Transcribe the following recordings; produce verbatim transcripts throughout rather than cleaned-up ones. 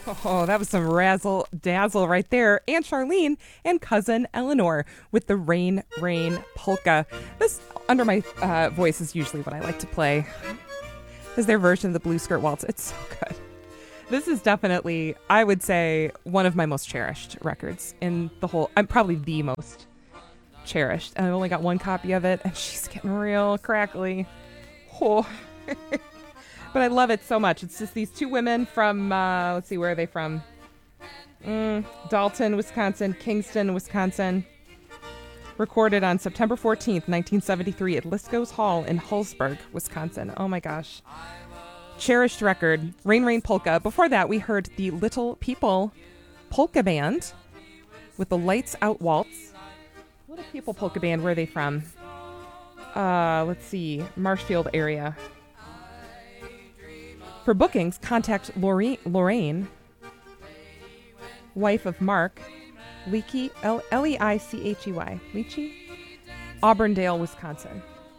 Oh, that was some razzle dazzle right there. Aunt Charlene and cousin Eleanor with the Rain Rain Polka. This, under my uh, voice, is usually what I like to play. Is their version of the Blue Skirt Waltz. It's so good. This is definitely, I would say, one of my most cherished records in the whole, I'm probably the most cherished. And I've only got one copy of it, and she's getting real crackly. Oh. But I love it so much. It's just these two women from, uh, let's see, where are they from? Mm, Dalton, Wisconsin, Kingston, Wisconsin. Recorded on September fourteenth, nineteen seventy-three at Lisco's Hall in Hullsburg, Wisconsin. Oh my gosh. Cherished record, Rain Rain Polka. Before that, we heard the Little People Polka Band with the Lights Out Waltz. Little People Polka Band, where are they from? Uh, let's see, Marshfield area. For bookings, contact Lorraine, Lorraine wife of Mark, Leachy, L- L E I C H E Y, Leachy, Auburndale, Wisconsin.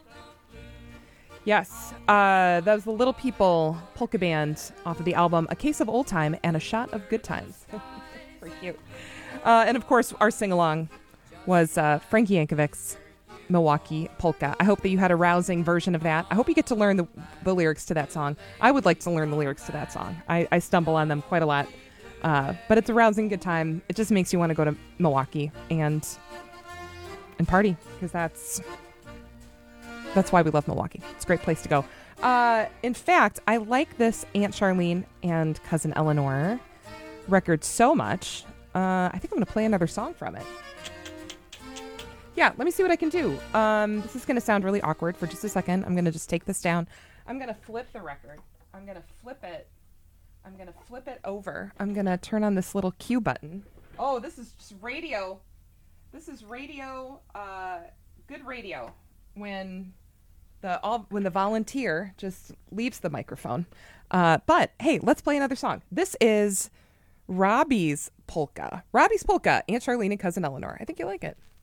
Yes, uh, that was the Little People Polka Band off of the album A Case of Old Time and a Shot of Good Times. Pretty cute. Uh, and of course, our sing-along was uh, Frankie Yankovic's Milwaukee Polka. I hope that you had a rousing version of that. I hope you get to learn the, the lyrics to that song. I would like to learn the lyrics to that song. I, I stumble on them quite a lot. Uh, but it's a rousing good time. It just makes you want to go to Milwaukee and and party, because that's that's why we love Milwaukee. It's a great place to go. Uh, in fact, I like this Aunt Charlene and Cousin Eleanor record so much. Uh, I think I'm going to play another song from it. Yeah, let me see what I can do. Um, this is going to sound really awkward for just a second. I'm going to just take this down. I'm going to flip the record. I'm going to flip it. I'm going to flip it over. I'm going to turn on this little cue button. Oh, this is just radio. This is radio, uh, good radio, when the all, when the volunteer just leaves the microphone. Uh, but, hey, let's play another song. This is Robbie's Polka. Robbie's Polka, Aunt Charlene and Cousin Eleanor. I think you like it.